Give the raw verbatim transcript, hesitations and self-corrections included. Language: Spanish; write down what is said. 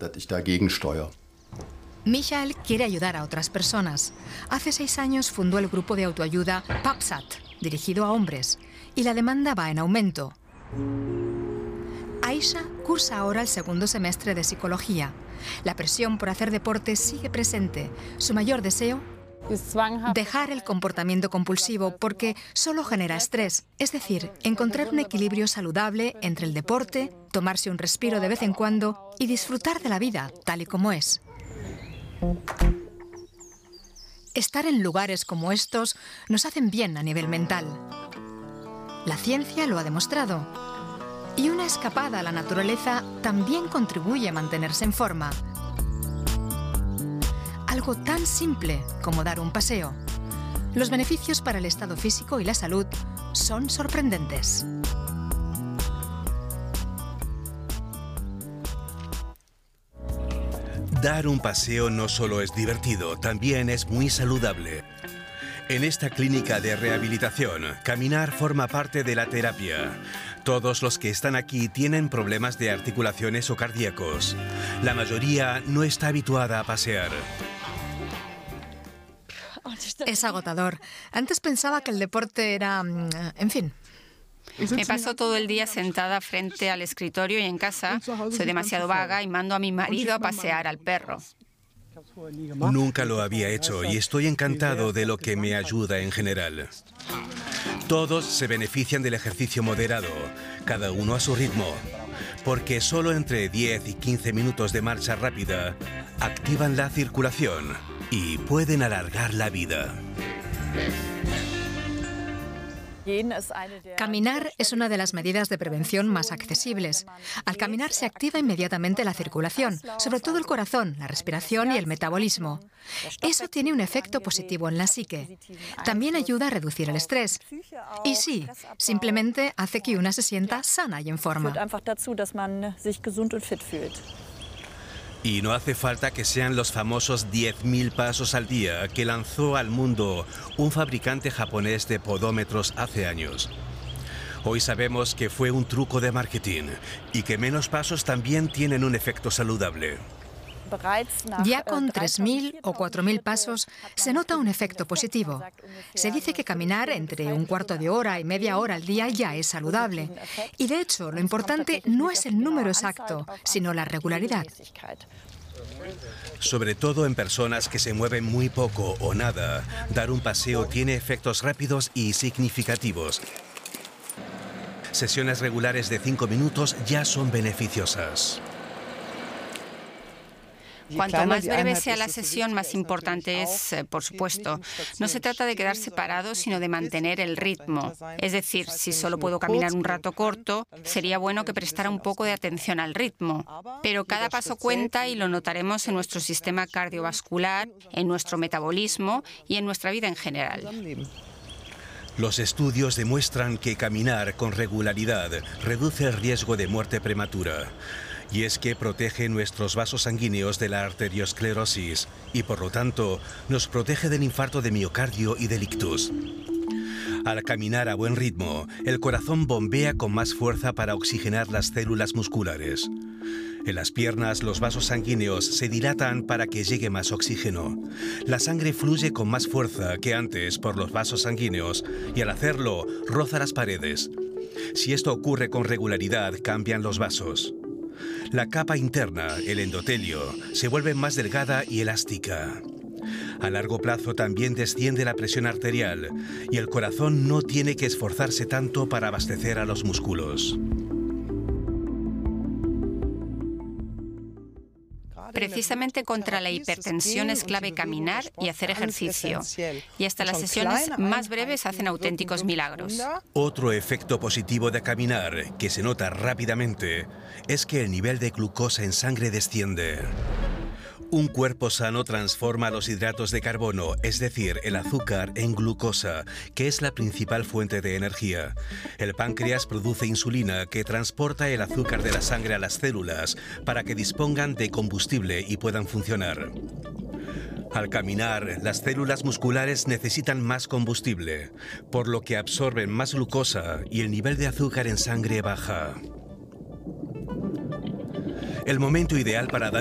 dass ich dagegen steuere. Michael quiere ayudar a otras personas. Hace seis años fundó el grupo de autoayuda PAPSAT, dirigido a hombres, y la demanda va en aumento. Aisha cursa ahora el segundo semestre de psicología. La presión por hacer deporte sigue presente. Su mayor deseo: dejar el comportamiento compulsivo, porque solo genera estrés. Es decir, encontrar un equilibrio saludable entre el deporte, tomarse un respiro de vez en cuando y disfrutar de la vida tal y como es. Estar en lugares como estos nos hacen bien a nivel mental. La ciencia lo ha demostrado. Y una escapada a la naturaleza también contribuye a mantenerse en forma. Algo tan simple como dar un paseo. Los beneficios para el estado físico y la salud son sorprendentes. Dar un paseo no solo es divertido, también es muy saludable. En esta clínica de rehabilitación, caminar forma parte de la terapia. Todos los que están aquí tienen problemas de articulaciones o cardíacos. La mayoría no está habituada a pasear. Es agotador. Antes pensaba que el deporte era... en fin. Me paso todo el día sentada frente al escritorio y en casa soy demasiado vaga y mando a mi marido a pasear al perro. Nunca lo había hecho y estoy encantado de lo que me ayuda en general. Todos se benefician del ejercicio moderado, cada uno a su ritmo, porque solo entre diez y quince minutos de marcha rápida activan la circulación y pueden alargar la vida. Caminar es una de las medidas de prevención más accesibles. Al caminar se activa inmediatamente la circulación, sobre todo el corazón, la respiración y el metabolismo. Eso tiene un efecto positivo en la psique. También ayuda a reducir el estrés. Y sí, simplemente hace que una se sienta sana y en forma. Y no hace falta que sean los famosos diez mil pasos al día que lanzó al mundo un fabricante japonés de podómetros hace años. Hoy sabemos que fue un truco de marketing y que menos pasos también tienen un efecto saludable. Ya con tres mil o cuatro mil pasos se nota un efecto positivo. Se dice que caminar entre un cuarto de hora y media hora al día ya es saludable. Y de hecho, lo importante no es el número exacto, sino la regularidad. Sobre todo en personas que se mueven muy poco o nada, dar un paseo tiene efectos rápidos y significativos. Sesiones regulares de cinco minutos ya son beneficiosas. Cuanto más breve sea la sesión, más importante es, eh, por supuesto. No se trata de quedarse parado, sino de mantener el ritmo. Es decir, si solo puedo caminar un rato corto, sería bueno que prestara un poco de atención al ritmo. Pero cada paso cuenta y lo notaremos en nuestro sistema cardiovascular, en nuestro metabolismo y en nuestra vida en general. Los estudios demuestran que caminar con regularidad reduce el riesgo de muerte prematura. Y es que protege nuestros vasos sanguíneos de la arteriosclerosis y, por lo tanto, nos protege del infarto de miocardio y del ictus. Al caminar a buen ritmo, el corazón bombea con más fuerza para oxigenar las células musculares. En las piernas, los vasos sanguíneos se dilatan para que llegue más oxígeno. La sangre fluye con más fuerza que antes por los vasos sanguíneos y, al hacerlo, roza las paredes. Si esto ocurre con regularidad, cambian los vasos. La capa interna, el endotelio, se vuelve más delgada y elástica. A largo plazo también desciende la presión arterial y el corazón no tiene que esforzarse tanto para abastecer a los músculos. Precisamente contra la hipertensión es clave caminar y hacer ejercicio. Y hasta las sesiones más breves hacen auténticos milagros. Otro efecto positivo de caminar, que se nota rápidamente, es que el nivel de glucosa en sangre desciende. Un cuerpo sano transforma los hidratos de carbono, es decir, el azúcar, en glucosa, que es la principal fuente de energía. El páncreas produce insulina que transporta el azúcar de la sangre a las células para que dispongan de combustible y puedan funcionar. Al caminar, las células musculares necesitan más combustible, por lo que absorben más glucosa y el nivel de azúcar en sangre baja. El momento ideal para dar